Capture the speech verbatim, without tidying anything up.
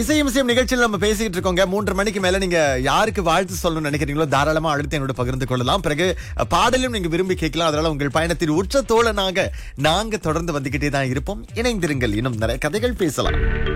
இசையும் இசையும் நிகழ்ச்சியில் நம்ம பேசிக்கிட்டு இருக்கோங்க. மூன்று மணிக்கு மேல நீங்க யாருக்கு வாழ்த்து சொல்லணும்னு நினைக்கிறீங்களோ தாராளமா அழுத்தி என்னோட பகிர்ந்து கொள்ளலாம். பிறகு பாடலும் நீங்க விரும்பி கேட்கலாம். அதனால உங்கள் பயணத்தின் உற்ற தோழனாக நாங்க தொடர்ந்து வந்துகிட்டே தான் இருப்போம். இணைந்திருங்கள், இன்னும் நிறைய கதைகள் பேசலாம்.